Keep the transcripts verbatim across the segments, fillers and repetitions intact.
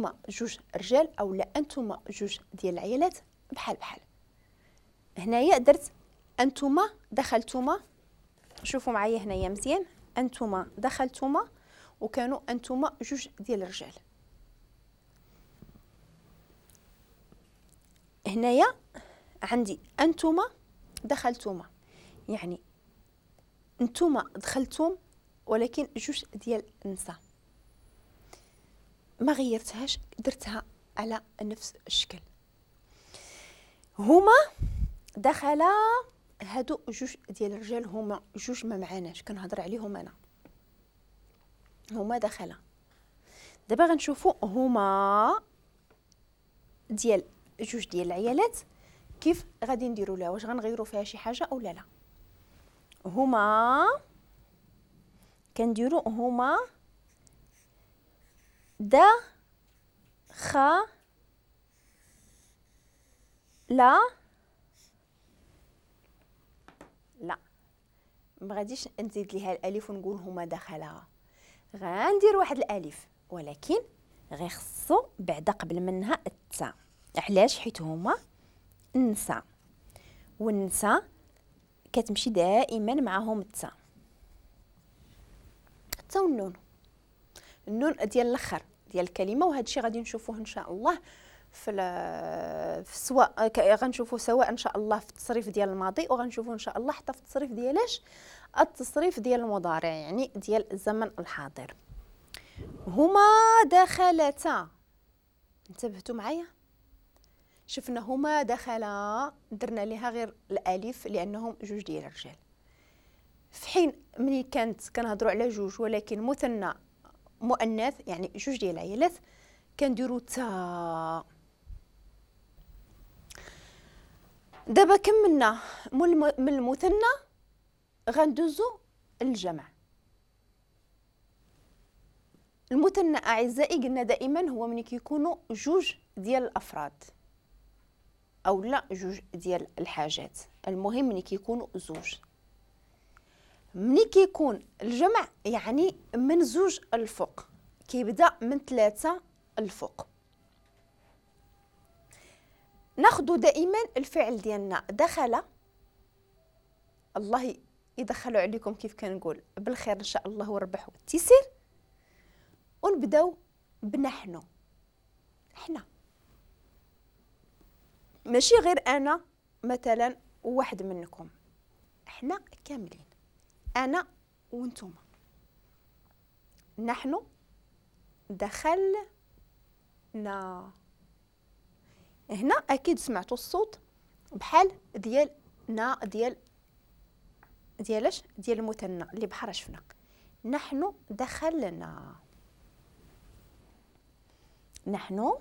انتوما جوج رجال او لا انتوما جوج ديال العيالات بحال بحال. هنايا درت انتوما دخلتوما، شوفوا معايا هنايا مزيان، انتوما دخلتوما وكانوا انتوما جوج ديال الرجال. هنايا عندي انتوما دخلتوما، يعني انتوما دخلتم ولكن جوج ديال النساء، ما غيرتهاش، درتها على نفس الشكل. هما دخلا، هادو جوج ديال الرجال، هما جوج ما معناش كنهضر عليهم انا، هما دخلا. دابا غنشوفوا هما ديال جوج ديال العيالات كيف غادي نديروا لها، واش غنغيروا فيها شي حاجه او لا لا. هما كنديروا هما د خ لا لا، ما غاديش نزيد ليها الالف ونقول هما دخلها، غندير واحد الالف ولكن غير خصو بعدا قبل منها التاء. علاش؟ حيت هما النساء، والنساء كتمشي دائما معهم التاء. التاء والنون، النون ديال الاخر ديال الكلمه، وهذا الشيء غادي نشوفوه ان شاء الله في في سواء غنشوفوه سواء ان شاء الله في التصريف ديال الماضي، وغنشوفوه ان شاء الله حتى في التصريف ديالاش التصريف ديال المضارع، يعني ديال الزمن الحاضر. هما دخلتا، انتبهتوا معايا؟ شفنا هما دخلا درنا ليها غير الالف لانهم جوج ديال الرجال، في حين ملي كانت كنهضروا على جوج ولكن مثنى مؤنث يعني جوج ديال العيالات كنديروا تا. دابا كملنا من المثنى غندوزو الجمع. المثنى اعزائي قلنا دائما هو ملي كيكونوا جوج ديال الافراد او لا جوج ديال الحاجات، المهم ملي كيكونوا زوج. ملي كيكون الجمع يعني من زوج الفوق، كيبدا من ثلاثة الفوق. ناخذ دائما الفعل ديالنا دخل، الله يدخلوا عليكم كيف كنقول بالخير ان شاء الله والربح والتيسير، ونبداو بنحن. حنا ماشي غير انا مثلا واحد منكم، حنا كاملين، انا وانتم. نحن دخلنا. هنا اكيد سمعتوا الصوت بحال ديال نا ديال ديالاش ديال المثنى اللي بحال شفنا. نحن دخلنا، نحن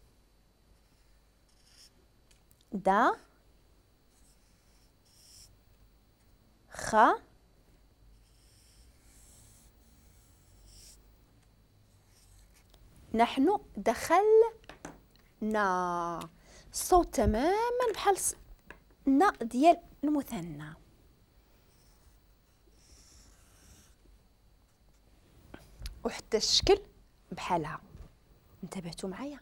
دا خ نحن دخلنا، الصوت تماما بحال نا ديال المثنى. وحتى الشكل بحالها، انتبهتوا معايا؟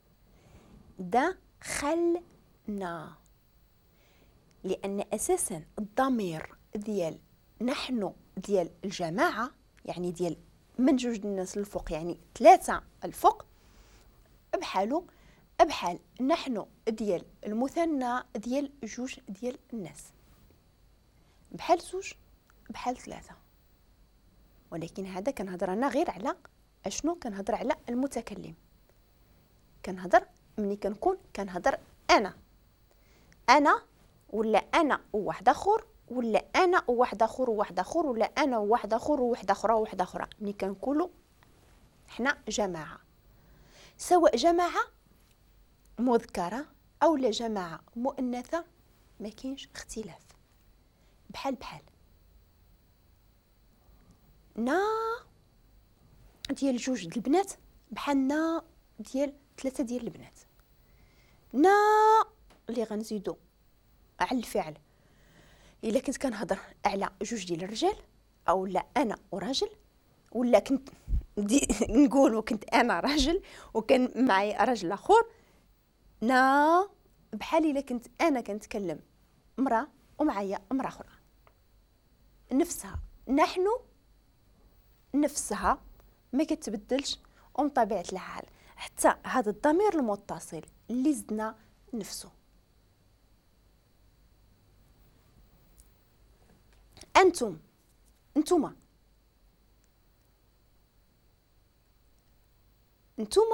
دخلنا، لان اساسا الضمير ديال نحن ديال الجماعه يعني ديال من جوج الناس الفوق يعني ثلاثه الفوق، بحالو بحال نحن ديال المثنى ديال جوج ديال الناس، بحال زوج بحال ثلاثه. ولكن هذا كنهضر انا غير على اشنو؟ كنهضر على المتكلم. كنهضر ملي كنكون كنهضر انا انا ولا انا وواحد اخر ولا انا وواحد اخر وواحد اخر ولا انا وواحد اخر وواحده اخرى وواحده اخرى، ملي كنقولوا حنا جماعه، سواء جماعه مذكره او لا جماعه مؤنثه، ما كاينش اختلاف، بحال بحال. نا ديال جوج د البنات بحال نا ديال ثلاثه ديال البنات. نا اللي غنزيدو على الفعل الا كنت كنهضر على جوج ديال الرجال او لا انا وراجل، ولا كنت نقول كنت انا راجل وكان معي رجل اخر، نا بحال الا كنت انا كنتكلم مراه ومعايا مراه اخرى نفسها، نحن نفسها ما كتبدلش ومن طبيعه الحال حتى هذا الضمير المتصل اللي زدنا نفسه. انتم، انتوما، انتوما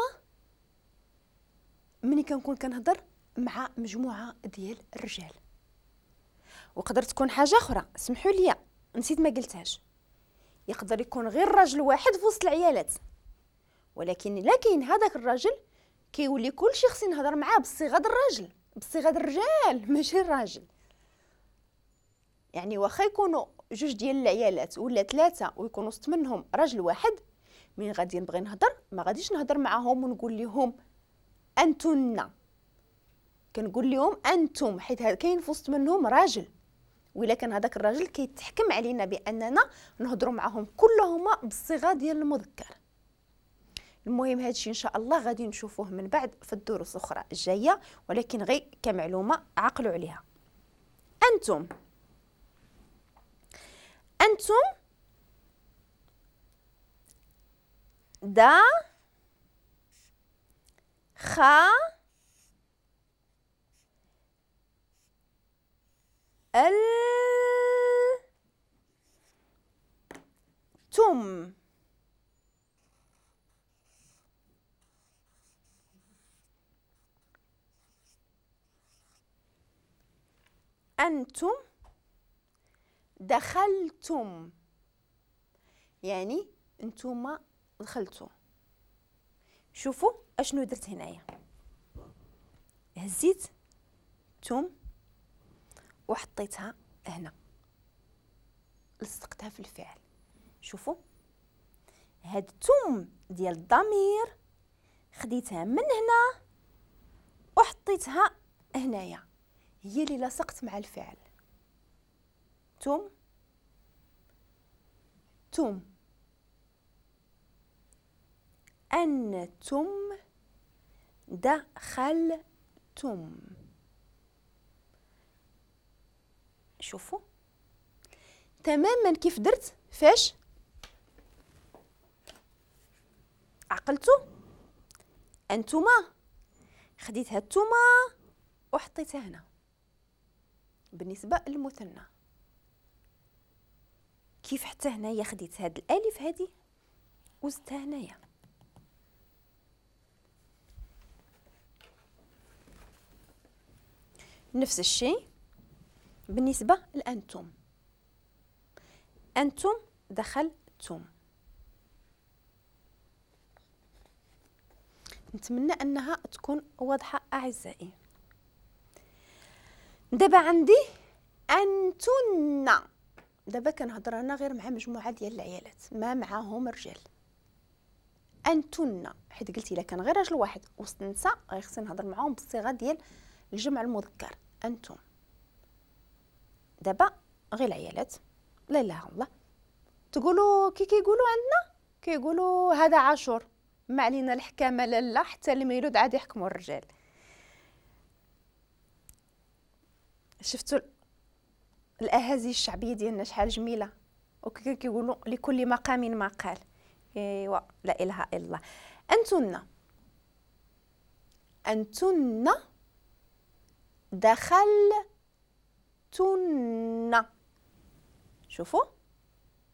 ملي كنكون كنهضر مع مجموعه ديال الرجال. وقدر تكون حاجه اخرى، سمحوا لي نسيت ما قلتهاش، يقدر يكون غير راجل واحد في وسط العيالات، ولكن الا كاين هذاك الراجل كيولي كل شخص ينهضر معاه بصيغه الراجل، بصيغه الرجال ماشي الراجل. يعني واخا يكونوا جوج ديال العيالات ولا ثلاثه ويكون وسط منهم راجل واحد، من غادي نبغي نهضر ما غاديش نهضر معاهم ونقول لهم انتن، كنقول لهم انتم، حيت كاين في وسط منهم راجل، وإلا كان هذاك الراجل كيتحكم علينا باننا نهضروا معهم كلهما بالصيغه ديال المذكر. المهم هادشي ان شاء الله غادي نشوفوه من بعد في الدروس الاخرى الجايه، ولكن غير كمعلومه عقلوا عليها. انتم، انتم دا خا ال تم. أنتم دخلتم، يعني انتوما دخلتوا. شوفوا اشنو درت هنايا، هزيت توم وحطيتها هنا، لصقتها في الفعل. شوفوا هاد توم ديال الضمير خديتها من هنا وحطيتها هنايا، هي اللي لصقت مع الفعل. توم توم. أنتم دخلتم. شوفوا تماما كيف درت فاش عقلتوا. أنتما خديت هاتوما وحطيتها هنا بالنسبة للمثنى، كيف حتى هنايا خديت هاد الالف هادي وزدتها هنايا. نفس الشيء بالنسبة لأنتم، أنتم دخلتم. نتمنى أنها تكون واضحة أعزائي. دابا عندي أنتن، دابا كنهضر انا غير مع مجموعه ديال العيالات ما معاهم رجال. انتن حيت قلتي الا كان غير راجل واحد وسط النساء غيخصني نهضر معاهم بالصيغه ديال الجمع المذكر انتم. دابا غير العيالات لا اله الا الله تقولوا كي كيقولوا عندنا كيقولوا هذا عاشور، ما علينا الحكامه لا لا، حتى الميلود عاد يحكموا الرجال. شفتوا الاهازي الشعبيه ديالنا شحال جميله، وكي كيقولوا لكل مقام مقال. ايوا لا اله الا الله. انتن انتن دخلتن. شوفوا